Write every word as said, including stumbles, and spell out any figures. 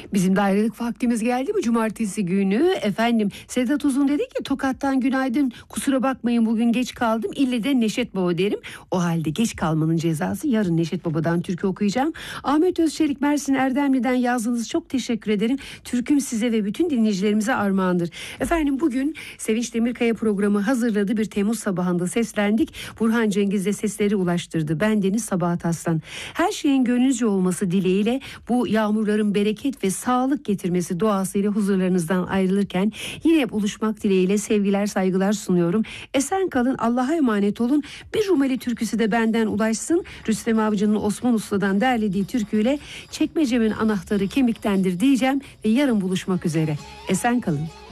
Bizim de ayrılık vaktimiz geldi bu cumartesi günü. Efendim Sedat Uzun dedi ki Tokat'tan günaydın, kusura bakmayın bugün geç kaldım. İlle de Neşet Baba derim. O halde geç kalmanın cezası, yarın Neşet Baba'dan türkü okuyacağım. Ahmet Özçelik Mersin Erdemli'den yazdınız, çok teşekkür ederim. Türküm size ve bütün dinleyicilerimize armağandır. Efendim bugün Sevinç Demirkaya programı hazırladı. Bir Temmuz sabahında seslendik. Burhan Cengiz de sesleri ulaştırdı. Bendeniz Sabahat Aslan. Her şeyin gönlünüzce olması dileğiyle bu yağmurların bereket ve sağlık getirmesi duasıyla huzurlarınızdan ayrılırken yine buluşmak dileğiyle sevgiler, saygılar sunuyorum. Esen kalın, Allah'a emanet olun. Bir Rumeli türküsü de benden ulaşsın. Rüstem Avcı'nın Osman Usta'dan derlediği türküyle çekmecemin anahtarı kemiktendir diyeceğim ve yarın buluşmak üzere. Esen kalın.